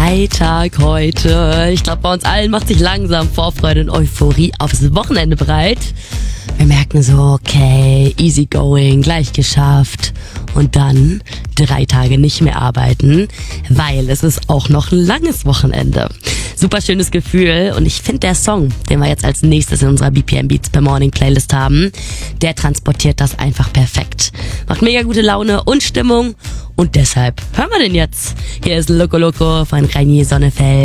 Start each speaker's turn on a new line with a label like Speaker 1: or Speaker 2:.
Speaker 1: Freitag heute. Ich glaube, bei uns allen macht sich langsam Vorfreude und Euphorie aufs Wochenende breit. Wir merken so, okay, easy going, gleich geschafft. Und dann 3 Tage nicht mehr arbeiten, weil es ist auch noch ein langes Wochenende. Super schönes Gefühl und ich finde der Song, den wir jetzt als nächstes in unserer BPM Beats per Morning Playlist haben, der transportiert das einfach perfekt. Macht mega gute Laune und Stimmung und deshalb hören wir den jetzt. Hier ist Loco Loco von Reinier Sonnefeld.